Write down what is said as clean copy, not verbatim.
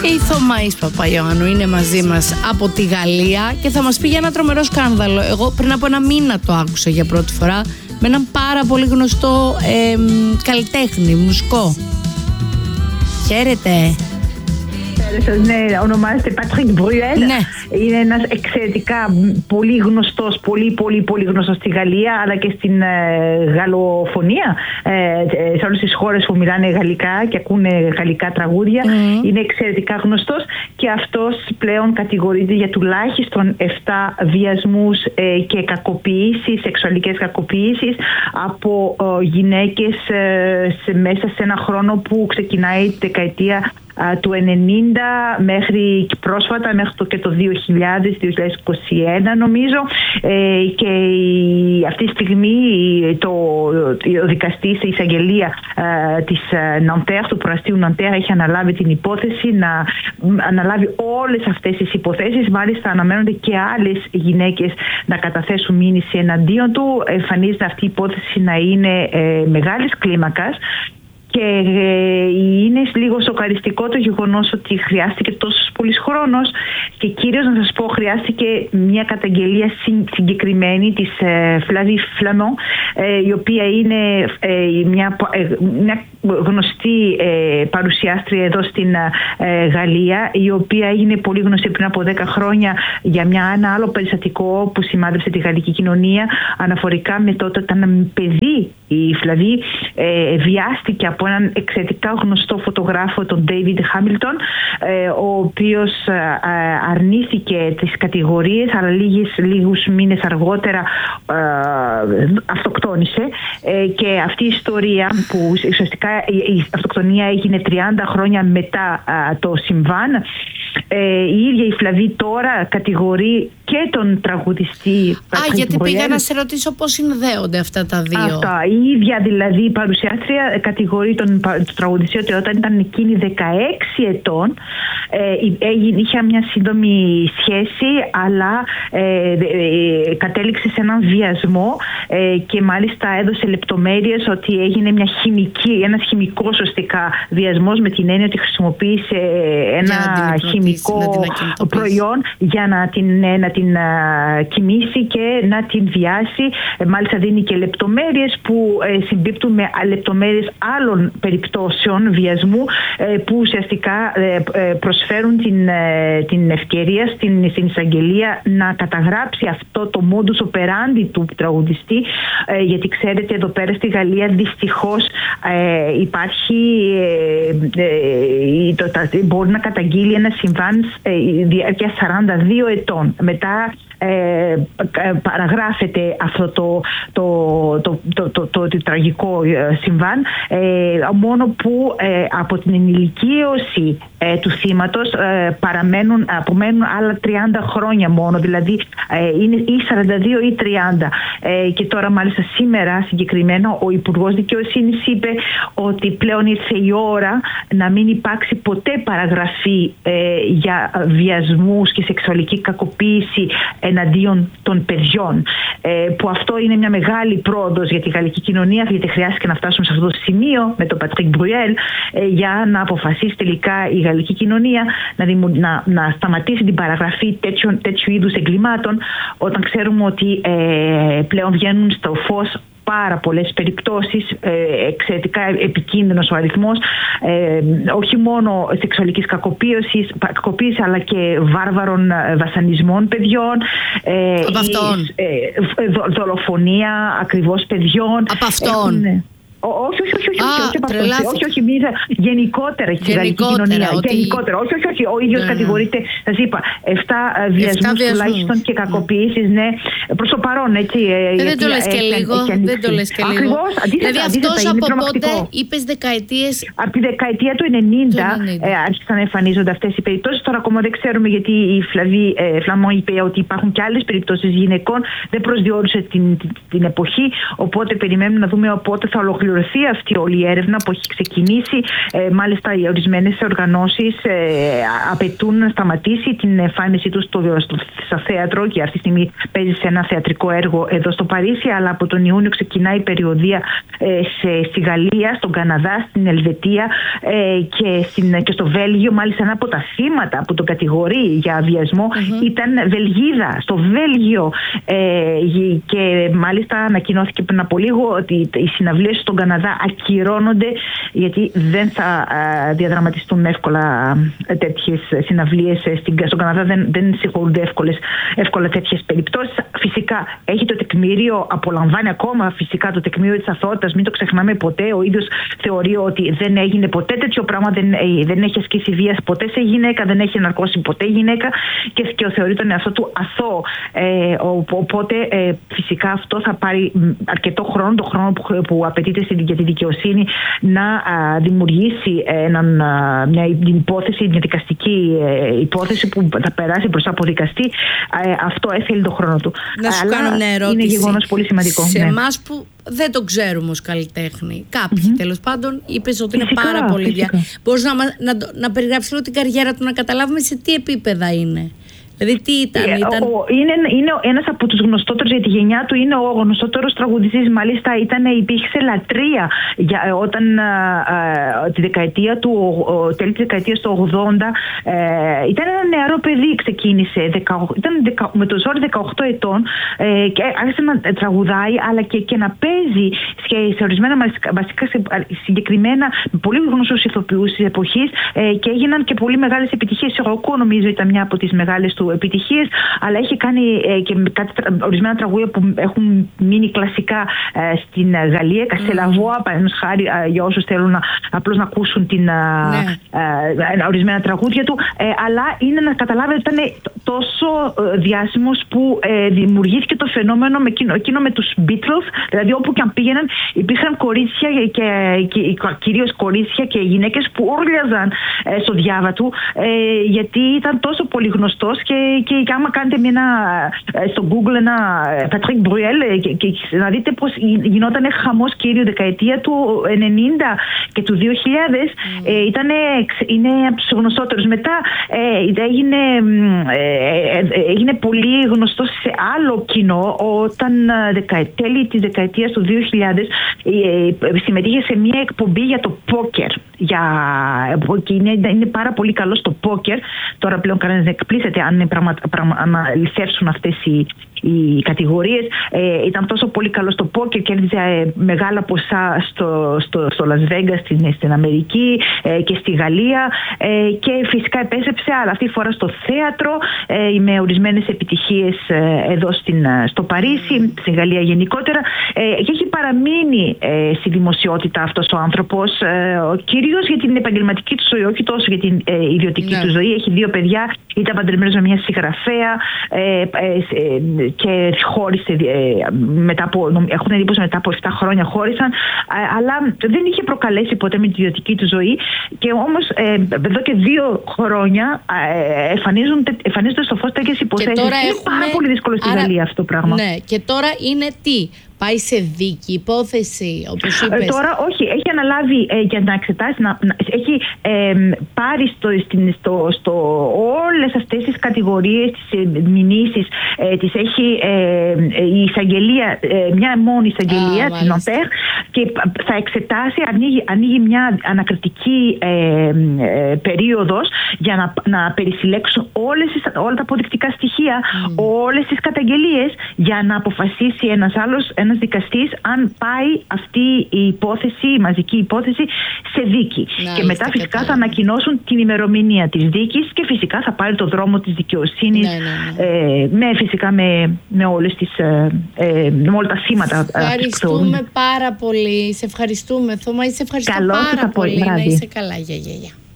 Η Θωμαής Παπαϊωάννου είναι μαζί μας από τη Γαλλία και θα μας πει για ένα τρομερό σκάνδαλο. Εγώ πριν από ένα μήνα το άκουσα για πρώτη φορά με έναν πάρα πολύ γνωστό καλλιτέχνη, μουσικό. Χαίρετε. Ναι, ονομάζεται Patrick Bruel. Ναι. Είναι ένας εξαιρετικά πολύ γνωστός, πολύ γνωστός στη Γαλλία, αλλά και στην γαλλοφωνία, σε όλες τις χώρες που μιλάνε γαλλικά και ακούνε γαλλικά τραγούδια. Είναι εξαιρετικά γνωστός και αυτός πλέον κατηγορείται για τουλάχιστον 7 βιασμούς και κακοποιήσεις, σεξουαλικές κακοποιήσεις από γυναίκες μέσα σε ένα χρόνο που ξεκινάει τη δεκαετία του 90 μέχρι πρόσφατα, μέχρι και το 2021 νομίζω, και αυτή τη στιγμή ο δικαστής, η εισαγγελία της Ναντέρ, του προαστίου Ναντέρ, έχει αναλάβει την υπόθεση, να αναλάβει όλες αυτές τις υποθέσεις. Μάλιστα αναμένονται και άλλες γυναίκες να καταθέσουν μήνυση εναντίον του. Εμφανίζεται αυτή η υπόθεση να είναι μεγάλης κλίμακας. Και είναι λίγο σοκαριστικό το γεγονός ότι χρειάστηκε τόσο πολύς χρόνος και κυρίως να σας πω χρειάστηκε μια καταγγελία συγκεκριμένη της Flavie Flament, η οποία είναι μια γνωστή παρουσιάστρια εδώ στην Γαλλία, η οποία έγινε πολύ γνωστή πριν από 10 χρόνια για ένα άλλο περιστατικό που σημάδεψε τη γαλλική κοινωνία αναφορικά με τότε όταν παιδί η Φλαβή βιάστηκε από έναν εξαιρετικά γνωστό φωτογράφο, τον David Hamilton, ο οποίος αρνήθηκε τις κατηγορίες, αλλά λίγους μήνες αργότερα αυτοκτόνησε, και αυτή η ιστορία που ουσιαστικά η αυτοκτονία έγινε 30 χρόνια μετά το συμβάν, η ίδια η Φλαβή τώρα κατηγορεί και τον τραγουδιστή. Γιατί πήγα να σε ρωτήσω πώς συνδέονται αυτά τα δύο. Η ίδια δηλαδή η παρουσιάστρια κατηγορεί τον τραγουδιστή ότι όταν ήταν εκείνη 16 ετών είχε μια σύντομη σχέση, αλλά κατέληξε σε έναν βιασμό, και μάλιστα έδωσε λεπτομέρειες ότι έγινε ένας χημικός ουσιαστικά βιασμός, με την έννοια ότι χρησιμοποίησε ένα χημικό προϊόν για να την κοιμήσει και να την βιάσει. Μάλιστα δίνει και λεπτομέρειες που συμπίπτουν με λεπτομέρειες άλλων περιπτώσεων βιασμού που ουσιαστικά προσφέρουν την ευκαιρία στην εισαγγελία να καταγράψει αυτό το modus operandi του τραγουδιστή, γιατί ξέρετε εδώ πέρα στη Γαλλία δυστυχώς υπάρχει μπορεί να καταγγείλει ένα συμβάν διάρκεια 42 ετών. Μετά παραγράφεται αυτό το τραγικό συμβάν, μόνο που από την ενηλικίωση του θύματος απομένουν άλλα 30 χρόνια μόνο, δηλαδή είναι ή 42 ή 30. Και τώρα μάλιστα σήμερα συγκεκριμένα ο Υπουργός Δικαιοσύνης είπε ότι πλέον ήρθε η ώρα να μην υπάρξει ποτέ παραγραφή για βιασμούς και σεξουαλική κακοποίηση εναντίον των παιδιών, που αυτό είναι μια μεγάλη πρόοδος για τη γαλλική κοινωνία, γιατί χρειάστηκε να φτάσουμε σε αυτό το σημείο με τον Patrick Bruel για να αποφασίσει τελικά η γαλλική κοινωνία να σταματήσει την παραγραφή τέτοιου είδους εγκλημάτων, όταν ξέρουμε ότι πλέον βγαίνουν στο φως πάρα πολλές περιπτώσεις, εξαιρετικά επικίνδυνος ο αριθμός, όχι μόνο σεξουαλικής κακοποίησης, αλλά και βάρβαρων βασανισμών παιδιών, δολοφονία ακριβώς παιδιών. Από αυτόν. Όχι, γενικότερα στη γαλλική κοινωνία. Γενικότερα, όχι, ο ίδιος κατηγορείται, σας είπα, 7 βιασμούς τουλάχιστον και κακοποιήσεις, ναι, προς το παρόν, έτσι. Δεν το λες και λίγο. Ακριβώς, δηλαδή αυτός από πότε είπες δεκαετίες? Από τη δεκαετία του 90 άρχισαν να εμφανίζονται αυτές οι περιπτώσεις. Τώρα ακόμα δεν ξέρουμε, γιατί η Flavie Flament είπε ότι υπάρχουν και άλλες περιπτώσεις γυναικών, δεν προσδιορίσε την εποχή, οπότε περιμένουμε να δούμε πότε θα ολοκληρωθεί ολοκληρωθεί αυτή όλη η έρευνα που έχει ξεκινήσει. Μάλιστα, οι ορισμένες οργανώσεις απαιτούν να σταματήσει την εμφάνισή τους στο θέατρο, και αυτή τη στιγμή παίζει σε ένα θεατρικό έργο εδώ στο Παρίσι, αλλά από τον Ιούνιο ξεκινάει η περιοδεία στη Γαλλία, στον Καναδά, στην Ελβετία και στο Βέλγιο. Μάλιστα, ένα από τα θύματα που τον κατηγορεί για βιασμό ήταν Βελγίδα, στο Βέλγιο. Και μάλιστα ανακοινώθηκε πριν από λίγο ότι οι συναυλίες στον Καναδά ακυρώνονται, γιατί δεν θα διαδραματιστούν εύκολα τέτοιες συναυλίες. Στον Καναδά δεν συγχωρούνται εύκολα τέτοιες περιπτώσεις. Φυσικά έχει το τεκμήριο, απολαμβάνει ακόμα φυσικά το τεκμήριο της αθωότητας, μην το ξεχνάμε ποτέ. Ο ίδιος θεωρεί ότι δεν έγινε ποτέ τέτοιο πράγμα, δεν έχει ασκήσει βία ποτέ σε γυναίκα, δεν έχει εναρκώσει ποτέ γυναίκα και θεωρεί τον εαυτό του αθώο. Οπότε φυσικά αυτό θα πάρει αρκετό χρόνο, το χρόνο που απαιτείται για τη δικαιοσύνη να δημιουργήσει μια υπόθεση, μια δικαστική υπόθεση που θα περάσει μπροστά από δικαστή. Αυτό έθελε το χρόνο του. Να σου κάνω μια ερώτηση. Είναι γεγονός πολύ σημαντικό. Σε εμάς που δεν το ξέρουμε ως καλλιτέχνη, κάποιοι τέλος πάντων, είπες ότι είναι πάρα πολύ Μπορείς να περιγράψεις λίγο την καριέρα του, να καταλάβουμε σε τι επίπεδα είναι? Δηλαδή τι ήταν? Είναι ένας από τους γνωστότερους για τη γενιά του, είναι ο γνωστότερος τραγουδιστής. Μάλιστα υπήρξε λατρεία όταν τέλη της δεκαετίας του 80 ήταν ένα νεαρό παιδί, ξεκίνησε, ήταν με το ζόρι 18 ετών και άρχισε να τραγουδάει, αλλά και να παίζει σε ορισμένα βασικά συγκεκριμένα πολύ γνωστούς ηθοποιούς της εποχής, και έγιναν και πολύ μεγάλες επιτυχίες. Εγώ νομίζω ήταν μια από τις μεγάλες του επιτυχίες, αλλά έχει κάνει και ορισμένα τραγούδια που έχουν μείνει κλασικά στην Γαλλία. Κασελαβόα, παραδείγματος χάρη, για όσους θέλουν απλώς να ακούσουν ορισμένα τραγούδια του. Αλλά είναι να καταλάβετε ότι ήταν τόσο διάσημος που δημιουργήθηκε το φαινόμενο εκείνο με τους Beatles. Δηλαδή, όπου και αν πήγαιναν, υπήρχαν κορίτσια, κυρίως κορίτσια και γυναίκες που όρλιαζαν στο διάβα του, γιατί ήταν τόσο πολύ γνωστός. Και άμα κάνετε στο Google ένα Patrick Bruel και να δείτε πως γινόταν χαμός κύριο δεκαετία του 90 και του 2000, είναι από τους γνωστότερους. Μετά έγινε πολύ γνωστός σε άλλο κοινό όταν τέλη της δεκαετίας του 2000 συμμετείχε σε μια εκπομπή για το πόκερ. Και είναι πάρα πολύ καλό στο πόκερ. Τώρα πλέον κανένας δεν εκπλήσεται αν ληφθεύσουν αυτές οι κατηγορίες. Ήταν τόσο πολύ καλό στο πόκερ, κέρδιζε μεγάλα ποσά στο Las Vegas στην Αμερική και στη Γαλλία, και φυσικά επέστρεψε, αλλά αυτή τη φορά στο θέατρο, με ορισμένες επιτυχίες εδώ στο Παρίσι, στη Γαλλία γενικότερα, και έχει παραμείνει στη δημοσιότητα αυτός ο άνθρωπος, κυρίως για την επαγγελματική του ζωή, όχι τόσο για την ιδιωτική του ζωή. Έχει 2 παιδιά, ήταν παντρεμένος με μια συγγραφέα και χώρισε έχουν εντύπωση μετά από 7 χρόνια χώρισαν, αλλά δεν είχε προκαλέσει ποτέ με την ιδιωτική του ζωή, και όμως εδώ και 2 χρόνια εμφανίζονται στο φως τέτοιες υποθέσεις. Είναι πάρα πολύ δύσκολο στη Γαλλία αυτό το πράγμα. Ναι, και τώρα είναι τι? Πάει σε δίκη, υπόθεση, όπως είπες? Τώρα όχι, έχει αναλάβει για να εξετάσει, έχει πάρει όλες αυτές τις κατηγορίες, τις μηνύσεις, τις έχει η εισαγγελία, μια μόνη εισαγγελία, την ΟΠΕΡ, και θα εξετάσει, ανοίγει μια ανακριτική περίοδος για να περισυλλέξουν όλα τα αποδεικτικά στοιχεία, όλες τις καταγγελίες, για να αποφασίσει ένας δικαστής αν πάει αυτή η υπόθεση, η μαζική υπόθεση, σε δίκη. Και μετά φυσικά θα ανακοινώσουν την ημερομηνία της δίκης, και φυσικά θα πάρει το δρόμο της δικαιοσύνης, φυσικά με όλα τα θύματα. Ευχαριστούμε πάρα πολύ. Σε ευχαριστούμε, Θωμά. Σε ευχαριστώ πάρα πολύ. Να είσαι καλά. Γεια.